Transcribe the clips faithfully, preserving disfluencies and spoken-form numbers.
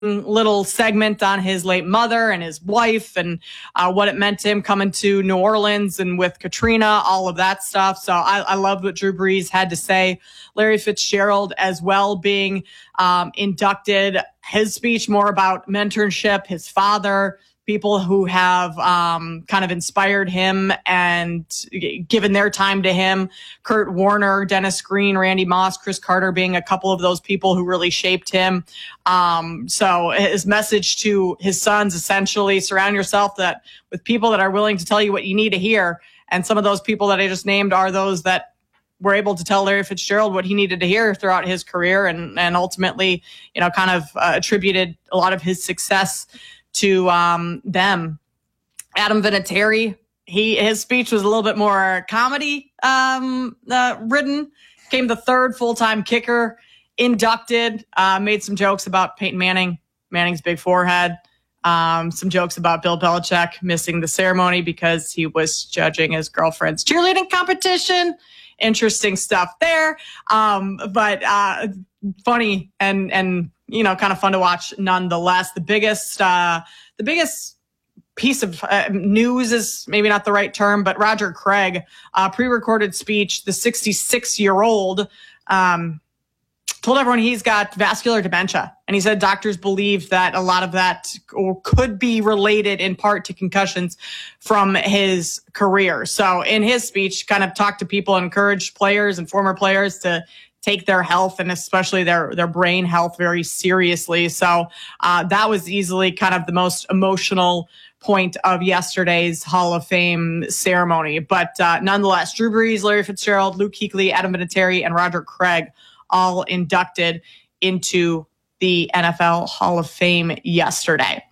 little segment on his late mother and his wife and uh, what it meant to him coming to New Orleans and with Katrina, all of that stuff. So I, I loved what Drew Brees had to say. Larry Fitzgerald as well being um, inducted. His speech more about mentorship, his father, people who have um, kind of inspired him and given their time to him. Kurt Warner, Dennis Green, Randy Moss, Chris Carter being a couple of those people who really shaped him. Um, so his message to his sons, essentially, surround yourself that with people that are willing to tell you what you need to hear. And some of those people that I just named are those that were able to tell Larry Fitzgerald what he needed to hear throughout his career, and, and ultimately, you know, kind of uh, attributed a lot of his success to um, them. Adam Vinatieri, he his speech was a little bit more comedy um, uh, ridden. Came the third full-time kicker inducted. Uh, made some jokes about Peyton Manning, Manning's big forehead. Um, some jokes about Bill Belichick missing the ceremony because he was judging his girlfriend's cheerleading competition. Interesting stuff there. Um, but uh, funny and and you know, kind of fun to watch nonetheless. The biggest, uh, the biggest piece of uh, news is maybe not the right term, but Roger Craig, uh, pre-recorded speech, the sixty-six-year-old, um, told everyone he's got vascular dementia. And he said doctors believe that a lot of that or could be related in part to concussions from his career. So in his speech, kind of talked to people, encouraged players and former players to take their health and especially their, their brain health very seriously. So uh, that was easily kind of the most emotional point of yesterday's Hall of Fame ceremony. But uh, nonetheless, Drew Brees, Larry Fitzgerald, Luke Kuechly, Adam Vinatieri, and Roger Craig all inducted into the N F L Hall of Fame yesterday.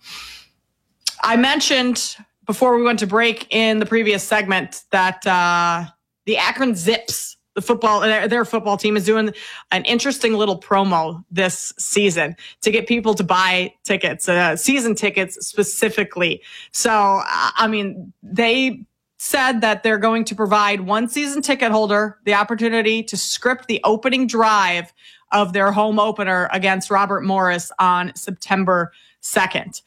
I mentioned before we went to break in the previous segment that uh, the Akron Zips, the football, their, their football team is doing an interesting little promo this season to get people to buy tickets, uh, season tickets specifically. So, uh, I mean, they said that they're going to provide one season ticket holder the opportunity to script the opening drive of their home opener against Robert Morris on September second.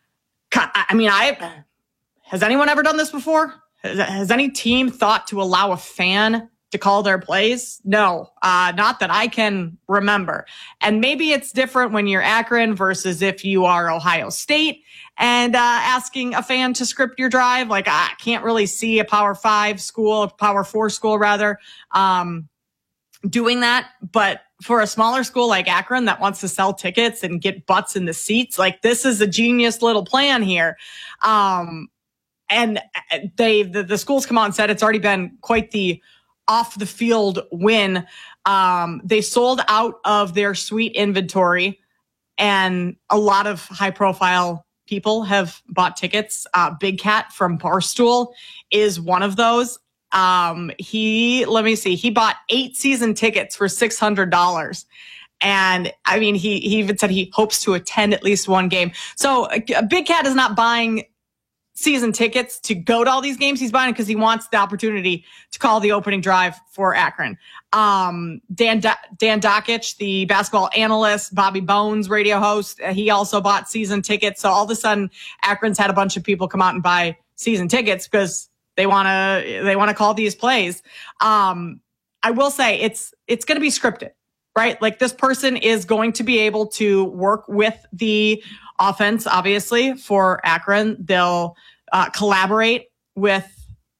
I mean, I has anyone ever done this before? Has, has any team thought to allow a fan to call their plays? No, uh, not that I can remember. And maybe it's different when you're Akron versus if you are Ohio State and uh, asking a fan to script your drive. Like, I can't really see a Power Five school, a Power Four school rather, um, doing that. But for a smaller school like Akron that wants to sell tickets and get butts in the seats, like, this is a genius little plan here. Um, and they, the, the schools come out and said it's already been quite the off the field win. Um, they sold out of their suite inventory, and a lot of high profile people have bought tickets. Uh, Big Cat from Barstool is one of those. Um, he, let me see, he bought eight season tickets for six hundred dollars. And I mean, he, he even said he hopes to attend at least one game. So uh, Big Cat is not buying season tickets to go to all these games. He's buying it because he wants the opportunity to call the opening drive for Akron. Um, Dan, Do- Dan Dakich, the basketball analyst, Bobby Bones, radio host, uh, he also bought season tickets. So all of a sudden, Akron's had a bunch of people come out and buy season tickets because they want to, they want to call these plays. Um, I will say it's, it's going to be scripted, right? Like, this person is going to be able to work with the offense, obviously, for Akron. They'll uh, collaborate with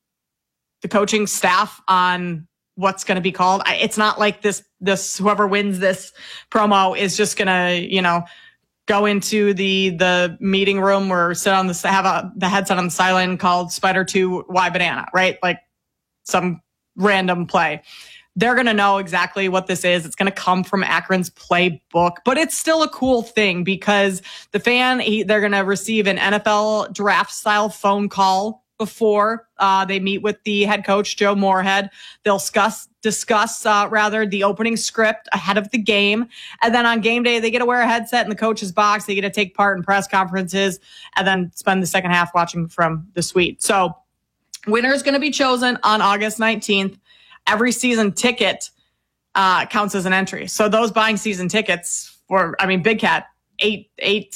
the coaching staff on what's going to be called. I, it's not like this, this, whoever wins this promo is just going to, you know, go into the, the meeting room or sit on the, have a, the headset on the sideline called Spider two Y Banana, right? Like some random play. They're going to know exactly what this is. It's going to come from Akron's playbook, but it's still a cool thing because the fan, he, they're going to receive an N F L draft style phone call before uh, they meet with the head coach, Joe Moorhead. They'll discuss, discuss uh, rather the opening script ahead of the game. And then on game day, they get to wear a headset in the coach's box. They get to take part in press conferences and then spend the second half watching from the suite. So winner is going to be chosen on August nineteenth. Every season ticket uh, counts as an entry. So those buying season tickets for, I mean, Big Cat eight eight